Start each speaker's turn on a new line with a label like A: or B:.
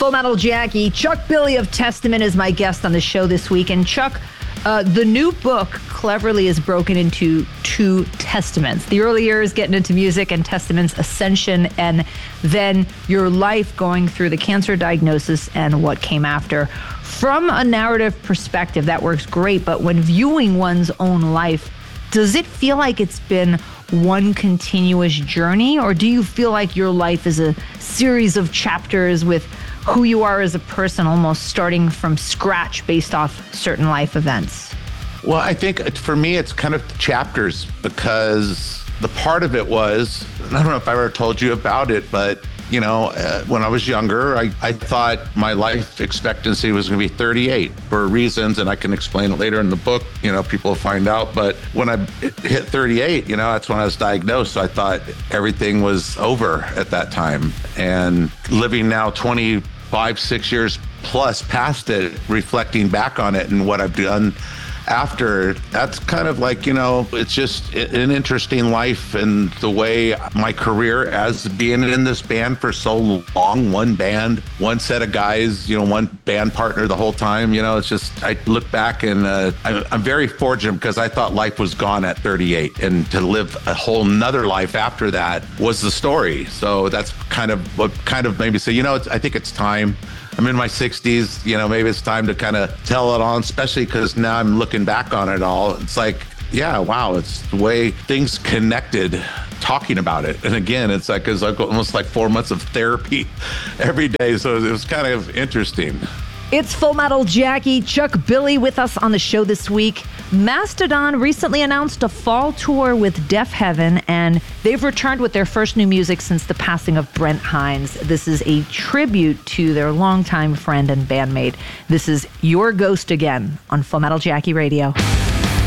A: Full Metal Jackie. Chuck Billy of Testament is my guest on the show this week. And Chuck, the new book cleverly is broken into two testaments. The early years getting into music and Testament's ascension, and then your life going through the cancer diagnosis and what came after. From a narrative perspective, that works great, but when viewing one's own life, does it feel like it's been one continuous journey, or do you feel like your life is a series of chapters with who you are as a person, almost starting from scratch based off certain life events?
B: Well, I think for me, it's kind of chapters, because the part of it was, I don't know if I ever told you about it, but you know, when I was younger, I thought my life expectancy was going to be 38 for reasons, and I can explain it later in the book. You know, people will find out. But when I hit 38, you know, that's when I was diagnosed. So I thought everything was over at that time. And living now 6 years plus past it, reflecting back on it and what I've done after, that's kind of like, you know, it's just an interesting life, and the way my career as being in this band for so long, one band, one set of guys, you know, one band partner the whole time, you know, it's just, I look back and I'm very fortunate, because I thought life was gone at 38, and to live a whole nother life after that was the story. So that's kind of what kind of made me say, you know, I think it's time. I'm in my 60s, you know, maybe it's time to kind of tell it on, especially because now I'm looking back on it all. It's like, yeah, wow, it's the way things connected, talking about it. And again, it's like almost like 4 months of therapy every day. So it was kind of interesting.
A: It's Full Metal Jackie. Chuck Billy with us on the show this week. Mastodon recently announced a fall tour with Deaf Heaven, and they've returned with their first new music since the passing of Brent Hinds. This is a tribute to their longtime friend and bandmate. This is Your Ghost Again on Full Metal Jackie Radio.